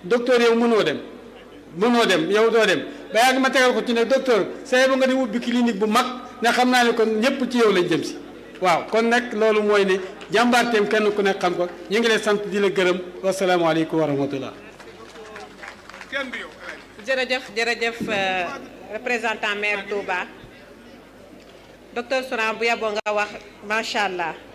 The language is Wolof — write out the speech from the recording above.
docteur yow mënoo dem yow doo dem ba yàgg ma tegal ko ci ne docteur say ba nga di ubbi clinique bu mag ne xam naa ne kon ñëpp ci yow lañ jëm si waaw kon nag loolu mooy ne jàmbaarteem kenn ku nekk xam ko ñu ngi lay sant di la gërëm wasalaamaaleykum wa rahmatullah. jërëjëf représentant maire Touba docteur Souran bu yaboo nga wax macha allah.